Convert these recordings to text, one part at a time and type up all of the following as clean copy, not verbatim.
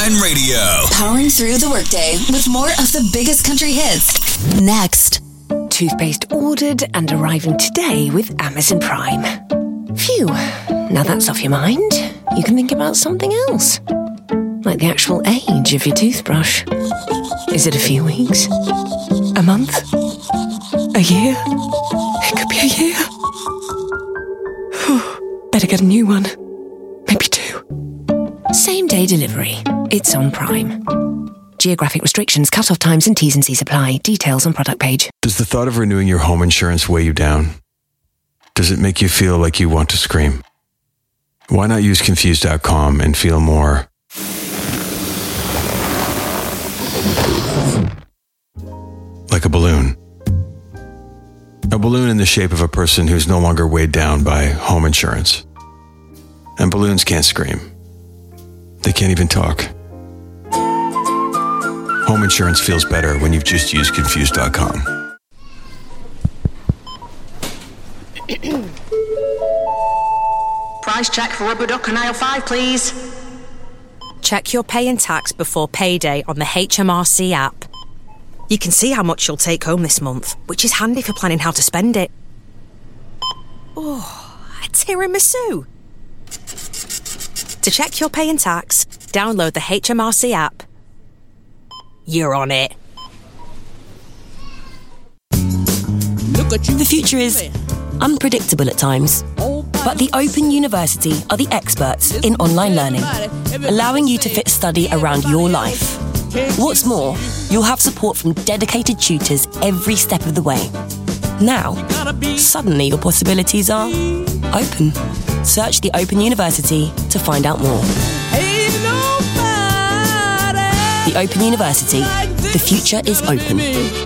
Line Radio. Powering through the workday with more of the biggest country hits. Next. Toothpaste ordered and arriving today with Amazon Prime. Phew, now that's off your mind. You can think about something else. Like the actual age of your toothbrush. Is it a few weeks? A month? A year? It could be a year. Better get a new one. Maybe 2. Same day delivery. It's on Prime. Geographic restrictions, cut-off times and T's and C's apply. Details on product page. Does the thought of renewing your home insurance weigh you down? Does it make you feel like you want to scream? Why not use Confused.com and feel more like a balloon? A balloon in the shape of a person who's no longer weighed down by home insurance. And balloons can't scream. They can't even talk. Home insurance feels better when you've just used Confused.com. Price check for rubber duck and aisle 5, please. Check your pay and tax before payday on the HMRC app. You can see how much you'll take home this month, which is handy for planning how to spend it. Oh, a tiramisu. To check your pay and tax, download the HMRC app. You're on it. The future is unpredictable at times, but the Open University are the experts in online learning, allowing you to fit study around your life. What's more, you'll have support from dedicated tutors every step of the way. Now, suddenly your possibilities are open. Search the Open University to find out more. The Open University. The future is open.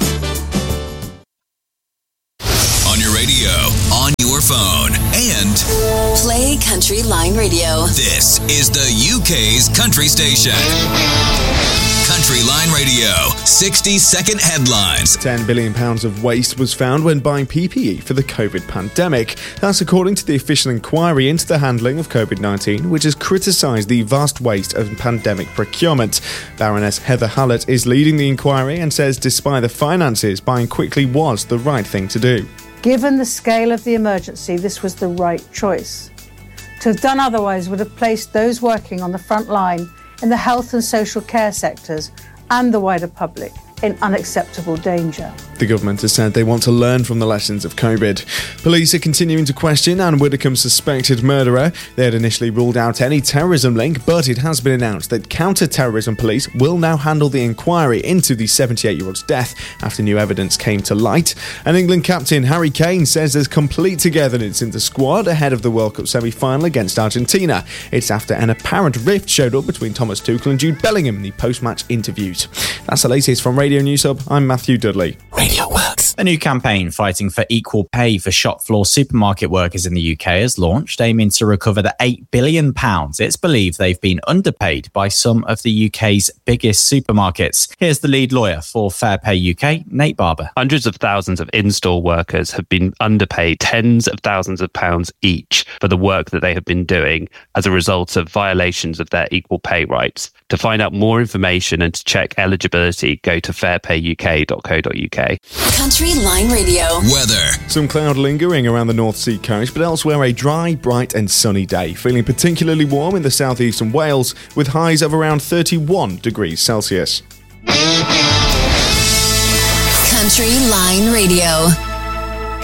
On your radio, on your phone, and Play Country Line Radio. this is the UK's country station. Country Line Radio, 60-second headlines. £10 billion of waste was found when buying PPE for the COVID pandemic. That's according to the official inquiry into the handling of COVID-19, which has criticised the vast waste of pandemic procurement. Baroness Heather Hallett is leading the inquiry and says despite the finances, buying quickly was the right thing to do. Given the scale of the emergency, this was the right choice. To have done otherwise would have placed those working on the front line in the health and social care sectors and the wider public in unacceptable danger. The government has said they want to learn from the lessons of COVID. Police are continuing to question Anne Widdecombe's suspected murderer. They had initially ruled out any terrorism link, but it has been announced that counter-terrorism police will now handle the inquiry into the 78-year-old's death after new evidence came to light. And England captain Harry Kane says there's complete togetherness in the squad ahead of the World Cup semi-final against Argentina. It's after an apparent rift showed up between Thomas Tuchel and Jude Bellingham in the post-match interviews. That's the latest from Radio News Hub. I'm Matthew Dudley. Radio works. A new campaign fighting for equal pay for shop floor supermarket workers in the UK has launched, aiming to recover the £8 billion it's believed they've been underpaid by some of the UK's biggest supermarkets. Here's the lead lawyer for Fair Pay UK, Nate Barber. Hundreds of thousands of in-store workers have been underpaid tens of thousands of pounds each for the work that they have been doing as a result of violations of their equal pay rights. To find out more information and to check eligibility, go to fairpayuk.co.uk. Country Line Radio. Weather. Some cloud lingering around the North Sea coast, but elsewhere a dry, bright and sunny day. Feeling particularly warm in the southeastern Wales with highs of around 31 degrees Celsius. Country Line Radio.